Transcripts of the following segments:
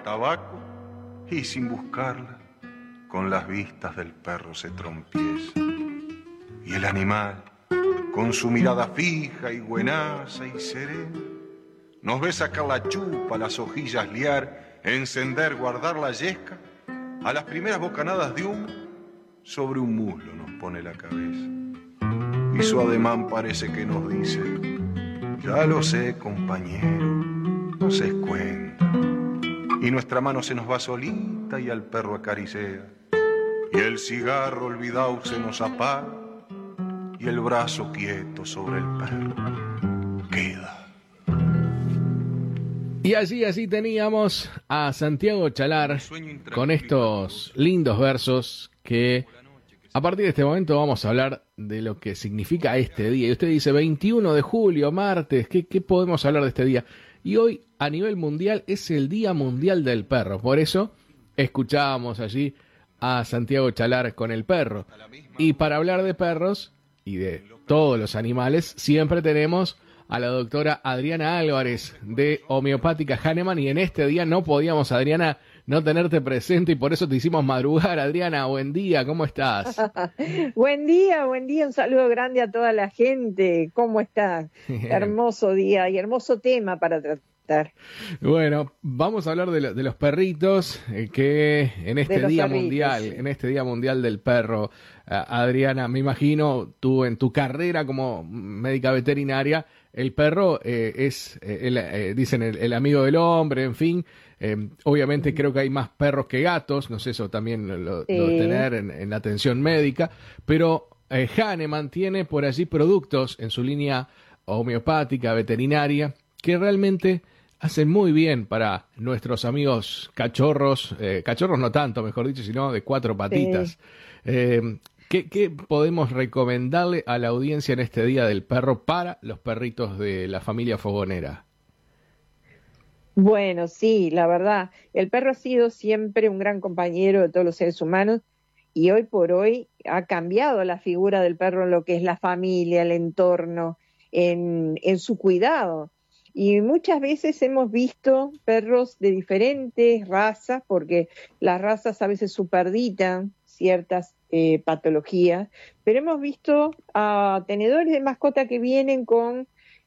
el tabaco y sin buscarla, con las vistas del perro se trompieza. Y el animal, con su mirada fija y buenaza y serena, nos ve sacar la chupa, las hojillas liar, encender, guardar la yesca. A las primeras bocanadas de humo, sobre un muslo nos pone la cabeza. Y su ademán parece que nos dice: ya lo sé, compañero, no se es cuenta. Y nuestra mano se nos va solita y al perro acaricea. Y el cigarro olvidado se nos apaga y el brazo quieto sobre el perro queda. Y así teníamos a Santiago Chalar con estos lindos versos que a partir de este momento vamos a hablar de lo que significa este día. Y usted dice 21 de julio, martes, ¿qué podemos hablar de este día? Y hoy a nivel mundial es el Día Mundial del Perro. Por eso escuchábamos allí a Santiago Chalar con el perro. Y para hablar de perros y de todos los animales, siempre tenemos a la doctora Adriana Álvarez de Homeopática Hahnemann, y en este día no podíamos, Adriana, no tenerte presente y por eso te hicimos madrugar. Adriana, buen día, ¿cómo estás? Buen día, un saludo grande a toda la gente, ¿cómo estás? Hermoso día y hermoso tema para tratar. Bueno, vamos a hablar de los perritos, que en este día mundial, sí. En este Día Mundial del Perro, Adriana, me imagino tú en tu carrera como médica veterinaria, el perro es, dicen, el amigo del hombre, en fin. Obviamente creo que hay más perros que gatos, no sé, eso también lo tener en la atención médica, pero Hahnemann tiene por allí productos en su línea homeopática, veterinaria, que realmente hacen muy bien para nuestros amigos cachorros, cachorros no tanto, mejor dicho, sino de cuatro patitas. Sí. ¿Qué podemos recomendarle a la audiencia en este Día del Perro para los perritos de la familia fogonera? Bueno, sí, la verdad, el perro ha sido siempre un gran compañero de todos los seres humanos y hoy por hoy ha cambiado la figura del perro en lo que es la familia, el entorno, en su cuidado. Y muchas veces hemos visto perros de diferentes razas, porque las razas a veces superditan ciertas patologías, pero hemos visto a tenedores de mascota que vienen con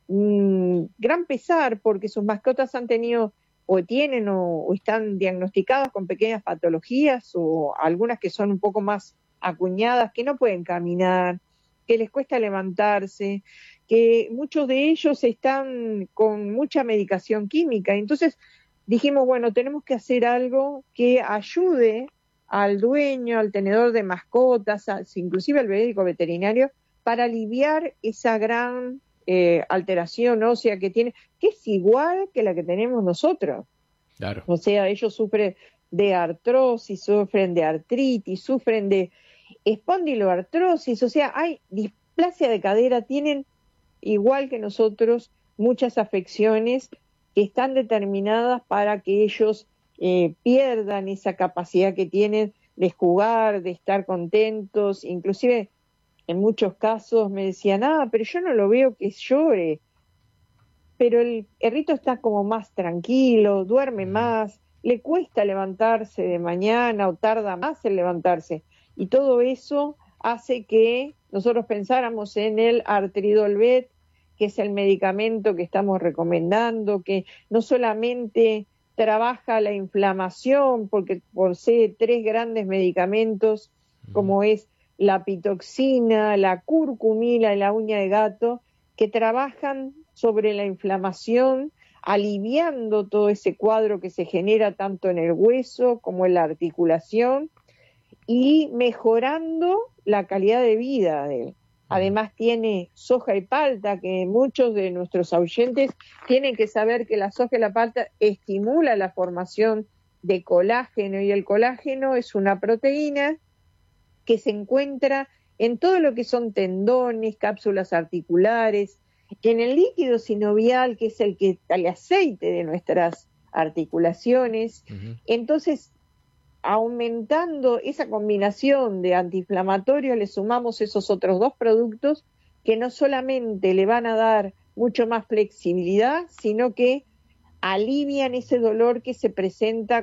gran pesar porque sus mascotas han tenido o tienen o están diagnosticadas con pequeñas patologías o algunas que son un poco más acuñadas, que no pueden caminar, que les cuesta levantarse, que muchos de ellos están con mucha medicación química. Entonces dijimos, bueno, tenemos que hacer algo que ayude al dueño, al tenedor de mascotas, inclusive al médico veterinario, para aliviar esa gran alteración ósea que tiene, que es igual que la que tenemos nosotros. Claro. O sea, ellos sufren de artrosis, sufren de artritis, sufren de espondiloartrosis, o sea, hay displasia de cadera, tienen igual que nosotros muchas afecciones que están determinadas para que ellos pierdan esa capacidad que tienen de jugar, de estar contentos. Inclusive en muchos casos me decían, pero yo no lo veo que llore, pero el perrito está como más tranquilo, duerme más, le cuesta levantarse de mañana o tarda más en levantarse, y todo eso hace que nosotros pensáramos en el Artridolvet, que es el medicamento que estamos recomendando, que no solamente trabaja la inflamación, porque posee 3 grandes medicamentos, como es la pitoxina, la curcumina y la uña de gato, que trabajan sobre la inflamación, aliviando todo ese cuadro que se genera tanto en el hueso como en la articulación y mejorando la calidad de vida de él. Además tiene soja y palta, que muchos de nuestros oyentes tienen que saber que la soja y la palta estimula la formación de colágeno, y el colágeno es una proteína que se encuentra en todo lo que son tendones, cápsulas articulares, en el líquido sinovial, que es el aceite de nuestras articulaciones. Uh-huh. Entonces, aumentando esa combinación de antiinflamatorios, le sumamos esos otros 2 productos que no solamente le van a dar mucho más flexibilidad, sino que alivian ese dolor que se presenta